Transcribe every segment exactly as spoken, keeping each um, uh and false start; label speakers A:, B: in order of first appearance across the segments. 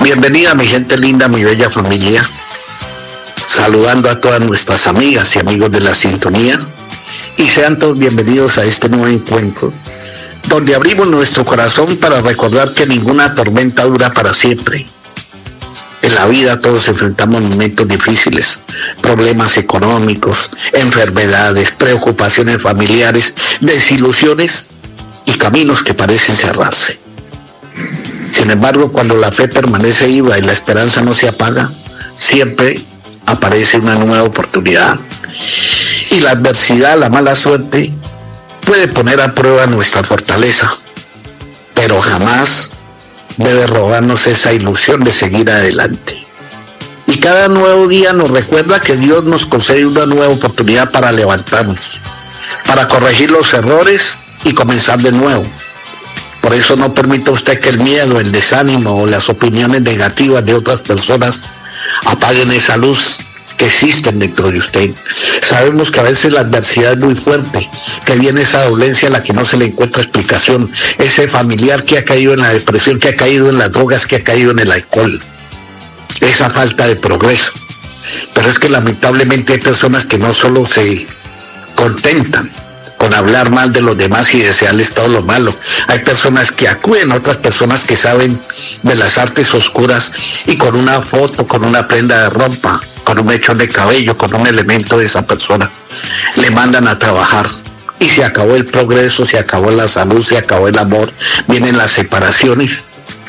A: Bienvenida mi gente linda, mi bella familia. Saludando a todas nuestras amigas y amigos de la sintonía. Y sean todos bienvenidos a este nuevo encuentro, donde abrimos nuestro corazón para recordar que ninguna tormenta dura para siempre. En la vida todos enfrentamos momentos difíciles, problemas económicos, enfermedades, preocupaciones familiares, desilusiones y caminos que parecen cerrarse. Sin embargo, cuando la fe permanece viva y la esperanza no se apaga, siempre aparece una nueva oportunidad. Y la adversidad, la mala suerte, puede poner a prueba nuestra fortaleza, pero jamás debe robarnos esa ilusión de seguir adelante. Y cada nuevo día nos recuerda que Dios nos concede una nueva oportunidad para levantarnos, para corregir los errores y comenzar de nuevo. Por eso no permita usted que el miedo, el desánimo o las opiniones negativas de otras personas apaguen esa luz que existen dentro de usted. Sabemos que a veces la adversidad es muy fuerte, que viene esa dolencia a la que no se le encuentra explicación, ese familiar que ha caído en la depresión, que ha caído en las drogas, que ha caído en el alcohol, esa falta de progreso. Pero es que lamentablemente hay personas que no solo se contentan con hablar mal de los demás y desearles todo lo malo. Hay personas que acuden a otras personas que saben de las artes oscuras y con una foto, con una prenda de ropa, con un mechón de cabello, con un elemento de esa persona, le mandan a trabajar. Y se acabó el progreso, se acabó la salud, se acabó el amor, vienen las separaciones.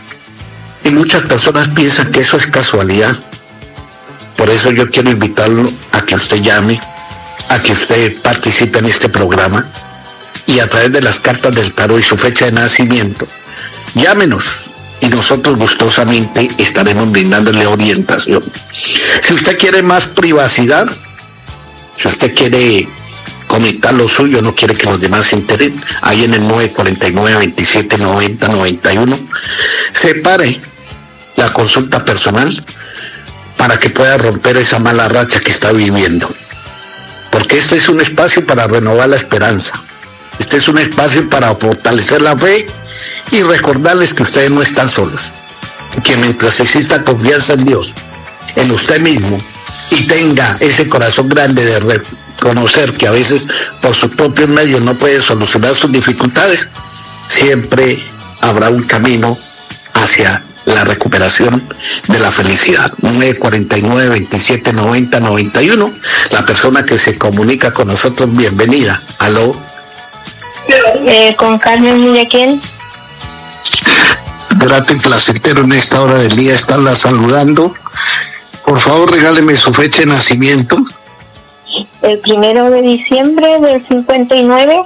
A: Y muchas personas piensan que eso es casualidad. Por eso yo quiero invitarlo a que usted llame, a que usted participe en este programa y a través de las cartas del tarot y su fecha de nacimiento, llámenos y nosotros gustosamente estaremos brindándole orientación. Si usted quiere más privacidad, si usted quiere comentar lo suyo, no quiere que los demás se enteren, ahí en el nueve cuatro nueve, veintisiete noventa, noventa y uno, separe la consulta personal para que pueda romper esa mala racha que está viviendo. Porque este es un espacio para renovar la esperanza. Este es un espacio para fortalecer la fe y recordarles que ustedes no están solos. Que mientras exista confianza en Dios, en usted mismo, y tenga ese corazón grande de reconocer que a veces por sus propios medios no puede solucionar sus dificultades, siempre habrá un camino hacia la recuperación de la felicidad. nueve cuatro nueve, veintisiete noventa, noventa y uno. La persona que se comunica con nosotros, bienvenida. Aló.
B: Eh, con Carmen Millaquén.
A: Grato y placentero en esta hora del día estarla saludando. Por favor, regáleme su fecha de nacimiento.
B: El primero de diciembre del cincuenta y nueve.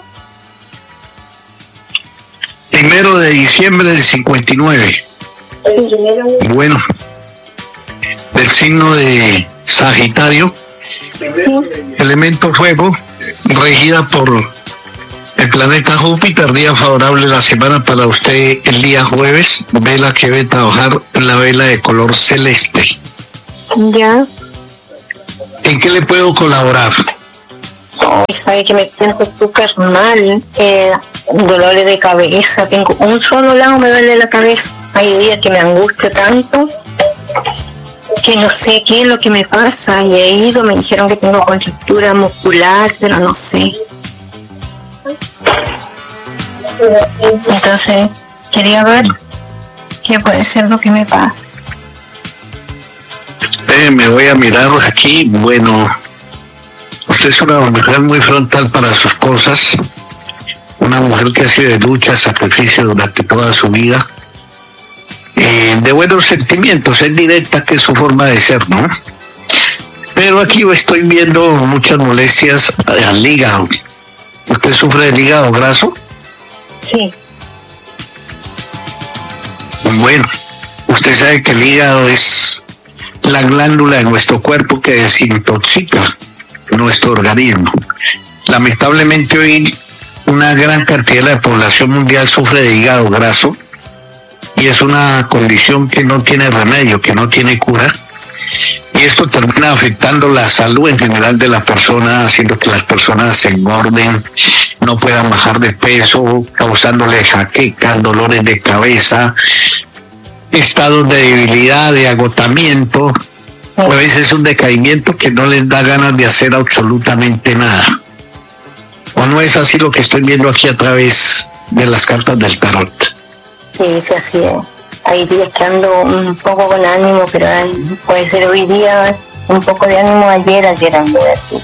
A: Primero de diciembre del cincuenta y nueve. Bueno, del signo de Sagitario, sí. Elemento fuego, regida por el planeta Júpiter, día favorable la semana para usted el día jueves, vela que debe trabajar la vela de color celeste.
B: Ya.
A: ¿En qué le puedo colaborar?
B: Oh, sabe que me siento súper mal, eh, dolores de cabeza, tengo un solo lado me duele la cabeza. Hay días que me angustia tanto que no sé qué es lo que me pasa y he ido, me dijeron que tengo contractura muscular, pero no sé. Entonces, quería ver qué puede ser lo que me pasa.
A: Eh, me voy a mirar aquí. Bueno, usted es una mujer muy frontal para sus cosas, una mujer que ha sido de lucha, sacrificio durante toda su vida. Eh, de buenos sentimientos, es directa, que es su forma de ser, ¿no? Pero aquí estoy viendo muchas molestias al hígado. ¿Usted sufre del hígado graso?
B: Sí.
A: Bueno, usted sabe que el hígado es la glándula de nuestro cuerpo que desintoxica nuestro organismo. Lamentablemente hoy una gran cantidad de la población mundial sufre de hígado graso. Y es una condición que no tiene remedio, que no tiene cura. Y esto termina afectando la salud en general de la persona, haciendo que las personas se engorden, no puedan bajar de peso, causándole jaquecas, dolores de cabeza, estados de debilidad, de agotamiento, a veces un decaimiento que no les da ganas de hacer absolutamente nada. ¿O no es así lo que estoy viendo aquí a través de las cartas del tarot?
B: Sí, sí, así es. Hay días que ando un poco con ánimo, pero puede ser hoy día un poco de ánimo, ayer, ayer ando así.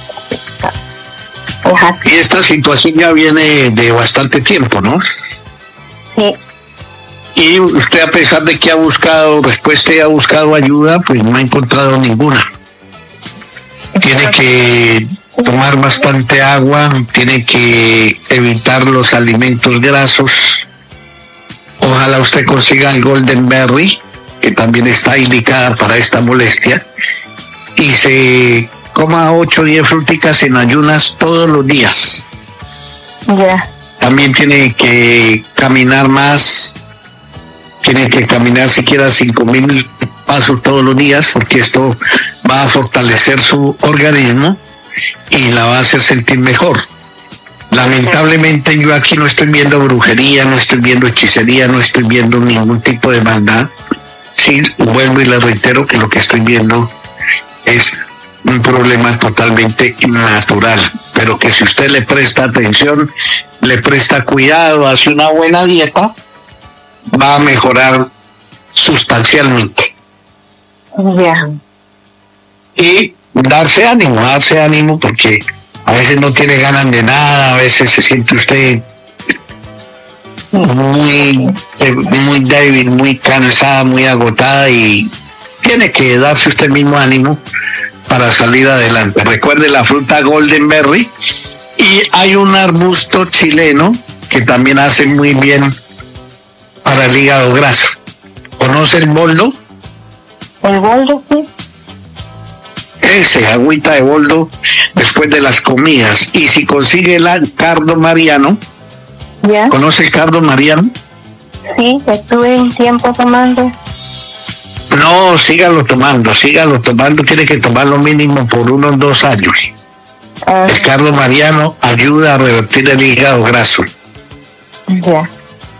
A: Y esta situación ya viene de bastante tiempo, ¿no?
B: Sí.
A: Y usted, a pesar de que ha buscado respuesta y ha buscado ayuda, pues no ha encontrado ninguna. Tiene que tomar bastante agua, tiene que evitar los alimentos grasos. Ojalá usted consiga el Golden Berry, que también está indicada para esta molestia, y se coma ocho o diez fruticas en ayunas todos los días.
B: Ya. Yeah.
A: También tiene que caminar más, tiene que caminar siquiera cinco mil pasos todos los días, porque esto va a fortalecer su organismo y la va a hacer sentir mejor. Lamentablemente yo aquí no estoy viendo brujería, no estoy viendo hechicería, no estoy viendo ningún tipo de maldad. Sí, vuelvo y le reitero que lo que estoy viendo es un problema totalmente natural, pero que si usted le presta atención, le presta cuidado, hace una buena dieta, va a mejorar sustancialmente.
B: Ya. Yeah.
A: Y darse ánimo, darse ánimo, porque a veces no tiene ganas de nada, a veces se siente usted muy, muy débil, muy cansada, muy agotada, y tiene que darse usted mismo ánimo para salir adelante. Recuerde la fruta Golden Berry, y hay un arbusto chileno que también hace muy bien para el hígado graso. ¿Conoce el boldo?
B: ¿El boldo, sí?
A: Ese, agüita de boldo después de las comidas. Y si consigue el cardo mariano,
B: ¿ya?
A: ¿Conoce el cardo mariano?
B: Sí, estuve un tiempo tomando.
A: No, sígalo tomando, sígalo tomando, tiene que tomarlo mínimo por unos dos años. Ah. El cardo mariano ayuda a revertir el hígado graso.
B: Ya.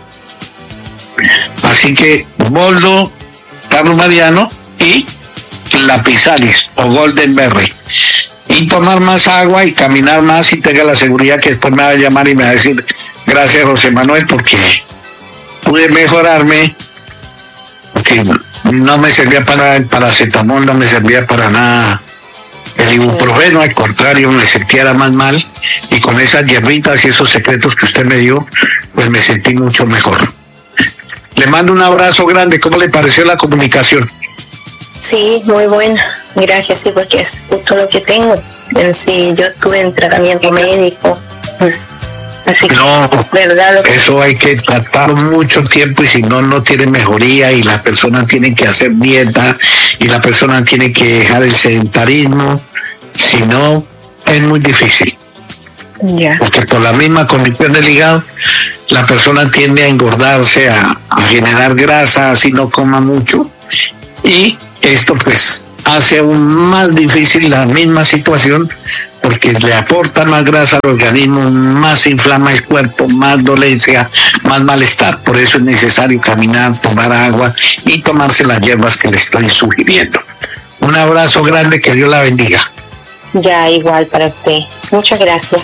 A: Así que boldo, cardo mariano y la pisalis o Golden Berry. Y tomar más agua y caminar más, y tenga la seguridad que después me va a llamar y me va a decir: gracias, José Manuel, porque pude mejorarme, porque no me servía para el paracetamol, no me servía para nada el ibuprofeno, al contrario, me sentía más mal, y con esas hierbitas y esos secretos que usted me dio, pues me sentí mucho mejor. Le mando un abrazo grande. ¿Cómo le pareció la comunicación?
B: Sí, muy buena, gracias, sí, porque es justo lo que tengo. En sí, yo estuve en tratamiento médico, así que,
A: no,
B: ¿verdad? Que...
A: eso hay que tratar mucho tiempo, y si no, no tiene mejoría, y la persona tiene que hacer dieta, y la persona tiene que dejar el sedentarismo, si no, es muy difícil.
B: Yeah.
A: Porque por la misma condición del hígado, la persona tiende a engordarse, a, a generar grasa, así no coma mucho, y esto pues hace aún más difícil la misma situación, porque le aporta más grasa al organismo, más inflama el cuerpo, más dolencia, más malestar. Por eso es necesario caminar, tomar agua y tomarse las hierbas que le estoy sugiriendo. Un abrazo grande, que Dios la bendiga.
B: Ya, igual para usted. Muchas gracias.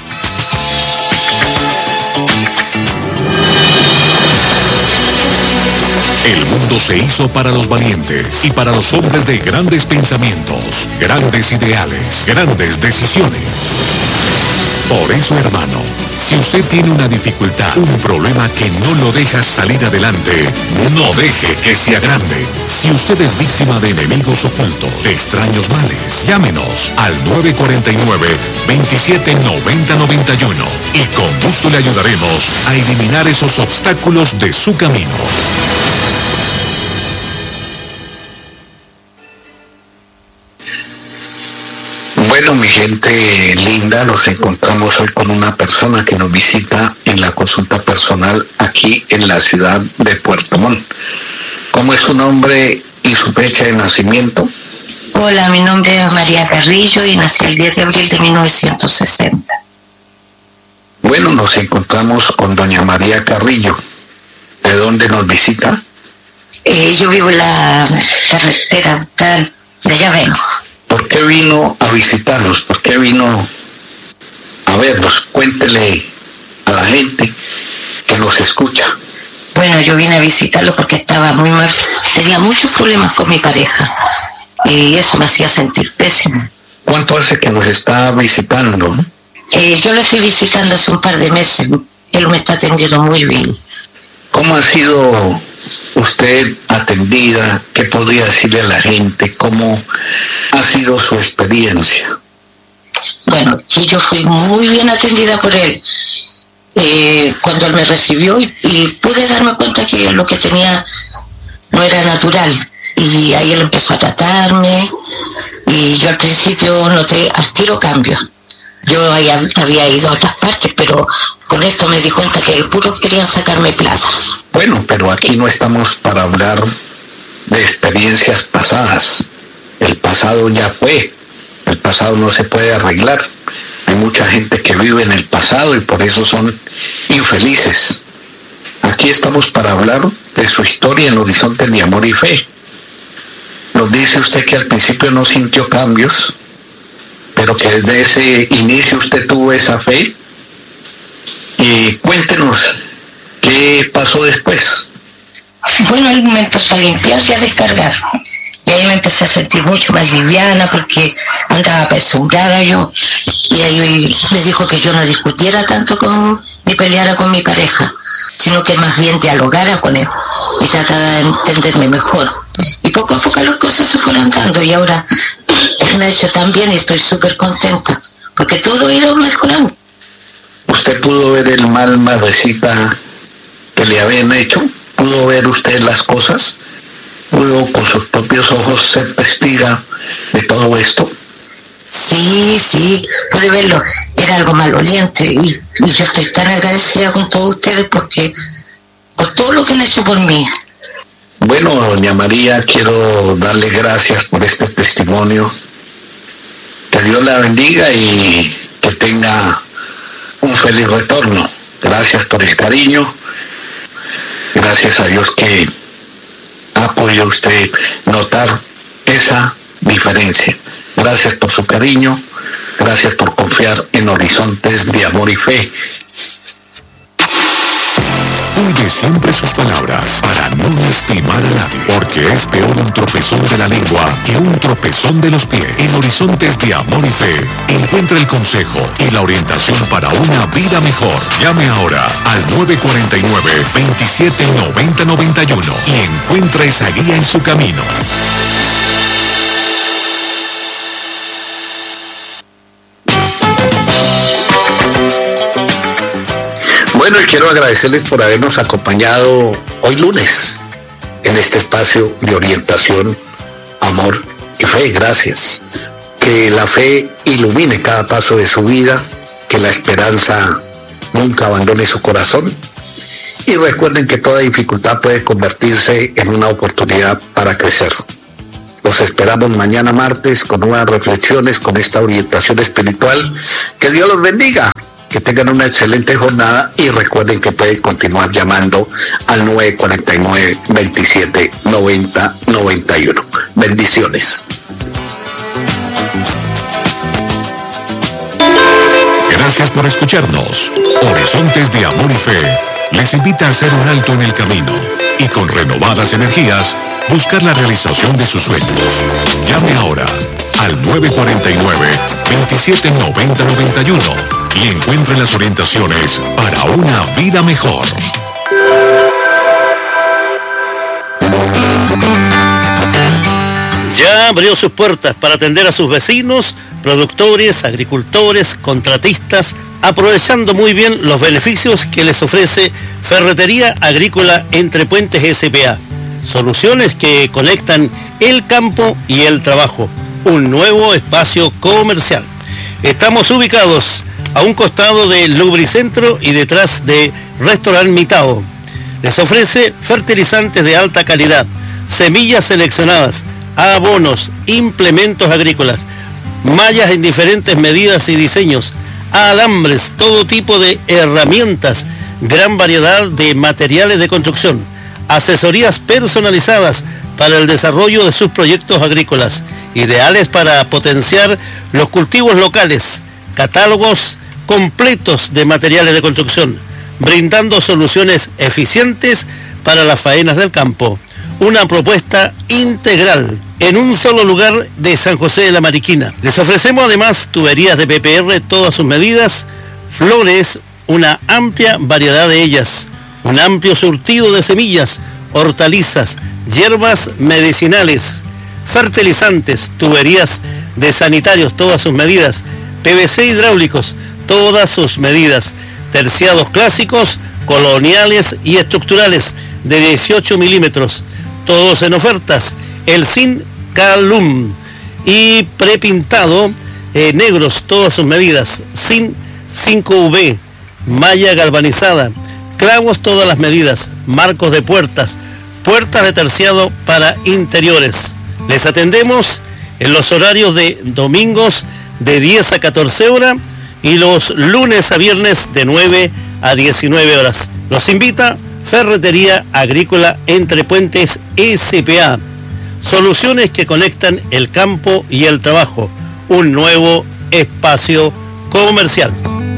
C: El mundo se hizo para los valientes y para los hombres de grandes pensamientos, grandes ideales, grandes decisiones. Por eso, hermano, si usted tiene una dificultad, un problema que no lo deja salir adelante, no deje que se agrande. Si usted es víctima de enemigos ocultos, de extraños males, llámenos al nueve cuatro nueve, veintisiete noventa noventa y uno y con gusto le ayudaremos a eliminar esos obstáculos de su camino.
A: Bueno, mi gente linda, nos encontramos hoy con una persona que nos visita en la consulta personal aquí en la ciudad de Puerto Montt. ¿Cómo es su nombre y su fecha de nacimiento?
D: Hola, mi nombre es María Carrillo y nací el diez de abril de mil novecientos sesenta.
A: Bueno, nos encontramos con doña María Carrillo. ¿De dónde nos visita?
D: Eh, yo vivo en la carretera de allá vengo.
A: ¿Por qué vino a visitarnos? ¿Por qué vino a vernos? Cuéntele a la gente que nos escucha.
D: Bueno, yo vine a visitarlo porque estaba muy mal, tenía muchos problemas con mi pareja y eso me hacía sentir pésimo.
A: ¿Cuánto hace que nos está visitando?
D: Eh, yo lo estoy visitando hace un par de meses, él me está atendiendo muy bien.
A: ¿Cómo ha sido usted atendida? ¿Qué podría decirle a la gente? ¿Cómo ha sido su experiencia?
D: Bueno, que yo fui muy bien atendida por él. Eh, cuando él me recibió y, y pude darme cuenta que lo que tenía no era natural. Y ahí él empezó a tratarme y yo al principio noté al tiro cambio. Yo había, había ido a otras partes, pero con esto me di cuenta que puro querían sacarme plata.
A: Bueno, pero aquí no estamos para hablar de experiencias pasadas. El pasado ya fue. El pasado no se puede arreglar. Hay mucha gente que vive en el pasado y por eso son infelices. Aquí estamos para hablar de su historia en Horizontes de Amor y Fe. Nos dice usted que al principio no sintió cambios, pero que desde ese inicio usted tuvo esa fe. Y cuéntenos, ¿qué pasó después?
D: Bueno, él me empezó a limpiar y a descargar. Y ahí me empecé a sentir mucho más liviana porque andaba apesumbrada yo. Y ahí me dijo que yo no discutiera tanto con, ni peleara con mi pareja, sino que más bien dialogara con él y tratara de entenderme mejor. Y poco a poco las cosas se fueron dando y ahora él me ha hecho tan bien y estoy súper contenta porque todo iba mejorando.
A: ¿Usted pudo ver el mal, madrecita, que le habían hecho? ¿Pudo ver usted las cosas? ¿Pudo con sus propios ojos ser testiga de todo esto?
D: Sí, sí, pude verlo. Era algo maloliente y, y yo estoy tan agradecida con todos ustedes porque por todo lo que han hecho por mí.
A: Bueno, doña María, quiero darle gracias por este testimonio. Que Dios la bendiga y que tenga un feliz retorno. Gracias por el cariño. Gracias a Dios que ha podido usted notar esa diferencia. Gracias por su cariño. Gracias por confiar en Horizontes de Amor y Fe.
C: Cuide siempre sus palabras para no lastimar a nadie, porque es peor un tropezón de la lengua que un tropezón de los pies. En Horizontes de Amor y Fe, encuentra el consejo y la orientación para una vida mejor. Llame ahora al nueve cuatro nueve, veintisiete noventa noventa y uno y encuentra esa guía en su camino.
A: Bueno, y quiero agradecerles por habernos acompañado hoy lunes en este espacio de orientación, amor y fe. Gracias. Que la fe ilumine cada paso de su vida, que la esperanza nunca abandone su corazón. Y recuerden que toda dificultad puede convertirse en una oportunidad para crecer. Los esperamos mañana martes con nuevas reflexiones, con esta orientación espiritual. Que Dios los bendiga. Que tengan una excelente jornada y recuerden que pueden continuar llamando al nueve cuatro nueve, veintisiete noventa noventa y uno. Bendiciones.
C: Gracias por escucharnos. Horizontes de Amor y Fe les invita a hacer un alto en el camino y con renovadas energías buscar la realización de sus sueños. Llame ahora al nueve cuatro nueve, veintisiete noventa noventa y uno y encuentre las orientaciones para una vida mejor.
E: Ya abrió sus puertas para atender a sus vecinos, productores, agricultores, contratistas, aprovechando muy bien los beneficios que les ofrece Ferretería Agrícola Entre Puentes S P A. Soluciones que conectan el campo y el trabajo. Un nuevo espacio comercial. Estamos ubicados a un costado de Lubricentro y detrás de Restaurant Mitao. Les ofrece fertilizantes de alta calidad, semillas seleccionadas, abonos, implementos agrícolas, mallas en diferentes medidas y diseños, alambres, todo tipo de herramientas, gran variedad de materiales de construcción, asesorías personalizadas para el desarrollo de sus proyectos agrícolas, ideales para potenciar los cultivos locales, catálogos completos de materiales de construcción, brindando soluciones eficientes para las faenas del campo. Una propuesta integral en un solo lugar de San José de la Mariquina. Les ofrecemos además tuberías de P P R, todas sus medidas, flores, una amplia variedad de ellas, un amplio surtido de semillas, hortalizas, hierbas medicinales, fertilizantes, tuberías de sanitarios, todas sus medidas, P V C hidráulicos, todas sus medidas, terciados clásicos, coloniales y estructurales de dieciocho milímetros, todos en ofertas, el zinc calum y prepintado eh, negros, todas sus medidas, zinc cinco V, malla galvanizada, clavos todas las medidas, marcos de puertas, puertas de terciado para interiores. Les atendemos en los horarios de domingos de diez a catorce horas y los lunes a viernes de nueve a diecinueve horas. Los invita Ferretería Agrícola Entre Puentes S P A. Soluciones que conectan el campo y el trabajo. Un nuevo espacio comercial.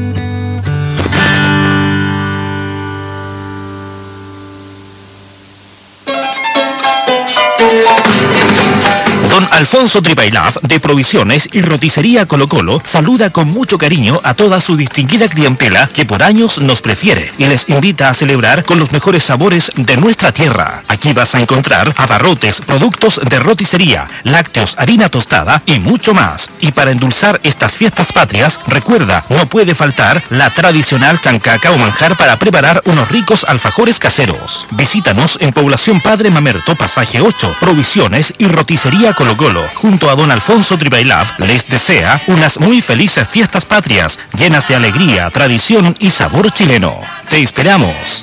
F: Don Alfonso Tripailaf, de Provisiones y Roticería Colo Colo, saluda con mucho cariño a toda su distinguida clientela que por años nos prefiere y les invita a celebrar con los mejores sabores de nuestra tierra. Aquí vas a encontrar abarrotes, productos de roticería, lácteos, harina tostada y mucho más. Y para endulzar estas fiestas patrias, recuerda, no puede faltar la tradicional chancaca o manjar para preparar unos ricos alfajores caseros. Visítanos en Población Padre Mamerto, Pasaje ocho, Provisiones y Roticería Colo Colo, junto a don Alfonso Tripailaf, les desea unas muy felices fiestas patrias, llenas de alegría, tradición y sabor chileno. ¡Te esperamos!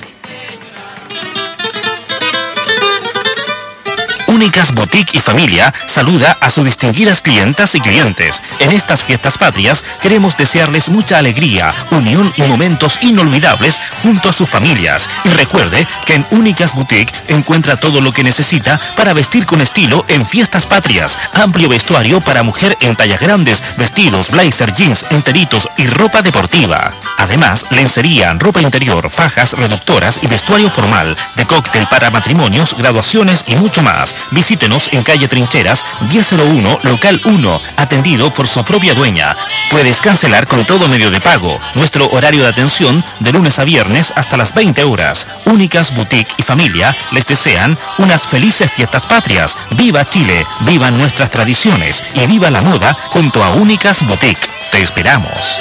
F: Únicas Boutique y Familia saluda a sus distinguidas clientas y clientes. En estas fiestas patrias queremos desearles mucha alegría, unión y momentos inolvidables junto a sus familias. Y recuerde que en Únicas Boutique encuentra todo lo que necesita para vestir con estilo en fiestas patrias. Amplio vestuario para mujer en tallas grandes, vestidos, blazer, jeans, enteritos y ropa deportiva. Además, lencería, ropa interior, fajas, reductoras y vestuario formal, de cóctel para matrimonios, graduaciones y mucho más. Visítenos en calle Trincheras, diez cero uno, local uno, atendido por su propia dueña. Puedes cancelar con todo medio de pago. Nuestro horario de atención de lunes a viernes hasta las veinte horas. Únicas Boutique y Familia les desean unas felices fiestas patrias. ¡Viva Chile! ¡Vivan nuestras tradiciones! Y viva la moda junto a Únicas Boutique. Te esperamos.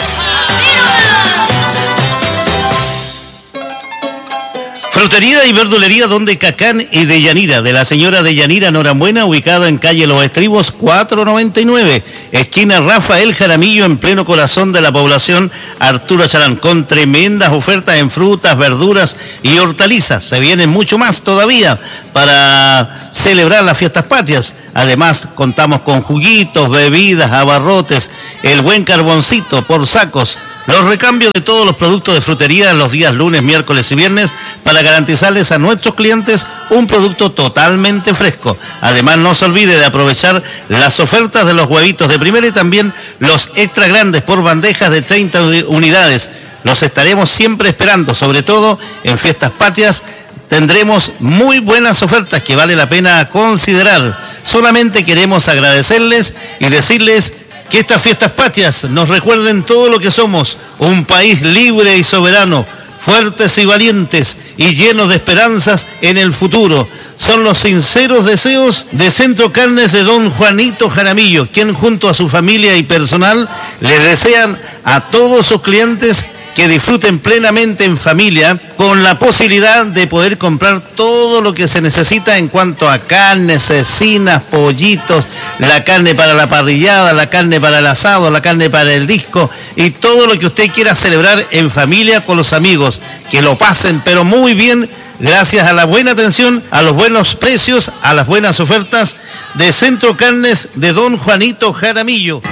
E: Frutería y verdulería Don de Cacán y de Yanira, de la señora de Yanira Norambuena, ubicada en calle Los Estribos cuatrocientos noventa y nueve, esquina Rafael Jaramillo, en pleno corazón de la población Arturo Charán, con tremendas ofertas en frutas, verduras y hortalizas. Se vienen mucho más todavía para celebrar las fiestas patrias. Además, contamos con juguitos, bebidas, abarrotes, el buen carboncito por sacos, los recambios de todos los productos de frutería en los días lunes, miércoles y viernes para garantizarles a nuestros clientes un producto totalmente fresco. Además, no se olvide de aprovechar las ofertas de los huevitos de primera y también los extra grandes por bandejas de treinta unidades. Los estaremos siempre esperando, sobre todo en fiestas patrias. Tendremos muy buenas ofertas que vale la pena considerar. Solamente queremos agradecerles y decirles que estas fiestas patrias nos recuerden todo lo que somos, un país libre y soberano, fuertes y valientes y llenos de esperanzas en el futuro. Son los sinceros deseos de Centro Carnes de don Juanito Jaramillo, quien junto a su familia y personal les desean a todos sus clientes que disfruten plenamente en familia, con la posibilidad de poder comprar todo lo que se necesita en cuanto a carnes, cecinas, pollitos, la carne para la parrillada, la carne para el asado, la carne para el disco y todo lo que usted quiera celebrar en familia con los amigos. Que lo pasen pero muy bien, gracias a la buena atención, a los buenos precios, a las buenas ofertas de Centro Carnes de don Juanito Jaramillo.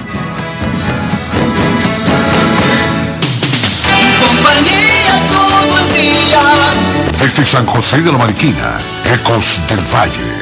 C: Desde San José de la Mariquina,
G: Ecos del Valle.